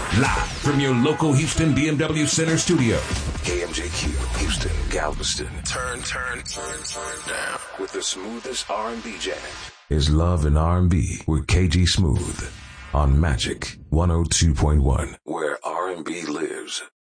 Live from your local Houston BMW Center studio. KMJQ, Houston, Galveston. Turn down. With the smoothest R&B jam. Is Love and R&B with KG Smooth on Magic 102.1, where R&B lives.